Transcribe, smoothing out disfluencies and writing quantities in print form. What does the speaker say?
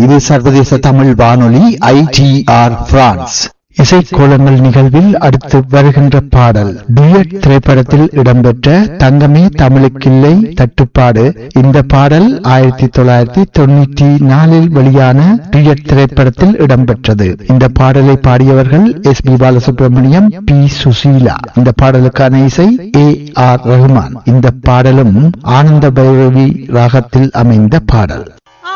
இது சர்வதேச தமிழ் வானொலி ITR பிரான்ஸ். இசைக்கோலங்கள் நிகழ்வில் அடுத்து வருகின்ற பாடல் டூயட் திரைப்படத்தில் இடம்பெற்ற தங்கமே தமிழுக்கில்லை தட்டுப்பாடு. இந்த பாடல் 1994 வெளியான டூயட் திரைப்படத்தில் இடம்பெற்றது. இந்த பாடலை பாடியவர்கள் SP பாலசுப்ரமணியம், P சுசீலா. இந்த பாடலுக்கான இசை AR ரஹ்மான். இந்த பாடலும் ஆனந்த பைரவி ராகத்தில் அமைந்த பாடல்.